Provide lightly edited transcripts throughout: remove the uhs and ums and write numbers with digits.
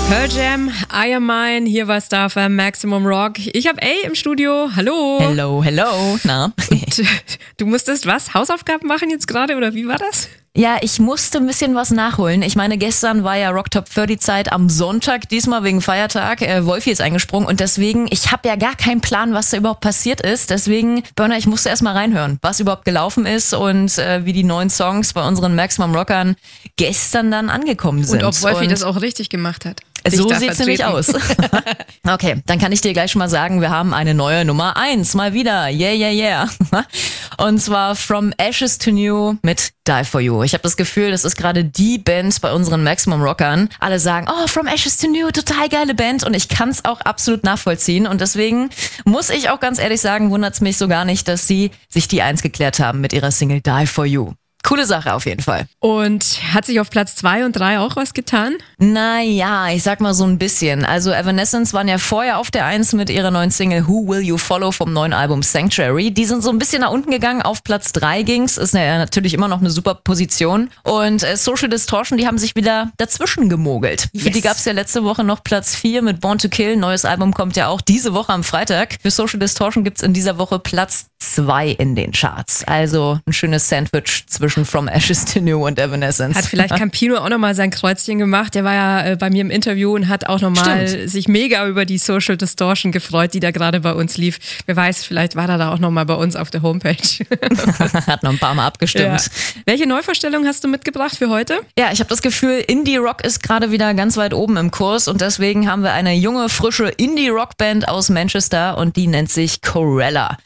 Pearl Jam, I Am Mine, hier war Star FM Maximum Rock. Ich habe A im Studio, hallo. Hello. Na? Und, du musstest was, Hausaufgaben machen jetzt gerade oder wie war das? Ja, ich musste ein bisschen was nachholen. Ich meine, gestern war ja Rock Top 30 Zeit am Sonntag, diesmal wegen Feiertag. Wolfi ist eingesprungen und deswegen, ich habe ja gar keinen Plan, was da überhaupt passiert ist. Deswegen, Burner, ich musste erst mal reinhören, was überhaupt gelaufen ist und wie die neuen Songs bei unseren Maximum Rockern gestern dann angekommen sind. Und ob Wolfi das auch richtig gemacht hat. So sieht's nämlich aus. Okay, dann kann ich dir gleich schon mal sagen, wir haben eine neue Nummer 1, mal wieder. Yeah. Und zwar From Ashes to New mit Die For You. Ich habe das Gefühl, das ist gerade die Band bei unseren Maximum Rockern. Alle sagen, oh, From Ashes to New, total geile Band. Und ich kann es auch absolut nachvollziehen. Und deswegen muss ich auch ganz ehrlich sagen, wundert's mich so gar nicht, dass sie sich die 1 geklärt haben mit ihrer Single Die For You. Coole Sache auf jeden Fall. Und hat sich auf Platz 2 und 3 auch was getan? Naja, ich sag mal so ein bisschen. Also Evanescence waren ja vorher auf der 1 mit ihrer neuen Single Who Will You Follow vom neuen Album Sanctuary. Die sind so ein bisschen nach unten gegangen. Auf Platz 3 ging's. Ist ja natürlich immer noch eine super Position. Und Social Distortion, die haben sich wieder dazwischen gemogelt. Yes. Für die gab's ja letzte Woche noch Platz 4 mit Born to Kill. Neues Album kommt ja auch diese Woche am Freitag. Für Social Distortion gibt's in dieser Woche Platz 2 in den Charts. Also ein schönes Sandwich zwischen From Ashes to New und Evanescence. Hat vielleicht Campino auch nochmal sein Kreuzchen gemacht. Der war ja bei mir im Interview und hat auch nochmal sich mega über die Social Distortion gefreut, die da gerade bei uns lief. Wer weiß, vielleicht war er da auch nochmal bei uns auf der Homepage. Hat noch ein paar Mal abgestimmt. Ja. Welche Neuvorstellung hast du mitgebracht für heute? Ja, ich habe das Gefühl, Indie-Rock ist gerade wieder ganz weit oben im Kurs und deswegen haben wir eine junge, frische Indie-Rock-Band aus Manchester und die nennt sich Corella.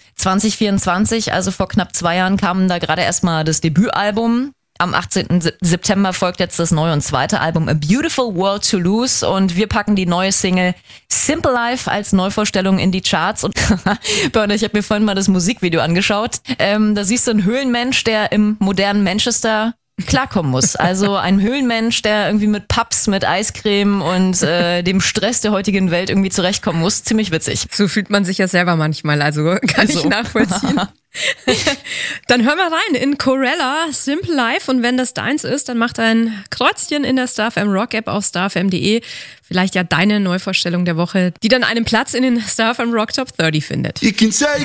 2024, also vor knapp 2 Jahren, kam da gerade erstmal das Debütalbum. Am 18. September folgt jetzt das neue und zweite Album A Beautiful World to Lose und wir packen die neue Single Simple Life als Neuvorstellung in die Charts. Und Burner, ich habe mir vorhin mal das Musikvideo angeschaut. Da siehst du einen Höhlenmensch, der im modernen Manchester klarkommen muss. Also ein Höhlenmensch, der irgendwie mit Pubs, mit Eiscreme und dem Stress der heutigen Welt irgendwie zurechtkommen muss. Ziemlich witzig. So fühlt man sich ja selber manchmal, also kann ich nachvollziehen. Dann hör mal rein in Corella, Simple Life, und wenn das deins ist, dann mach ein Kreuzchen in der Star FM Rock App auf starfm.de. Vielleicht ja deine Neuvorstellung der Woche, die dann einen Platz in den Star FM Rock Top 30 findet.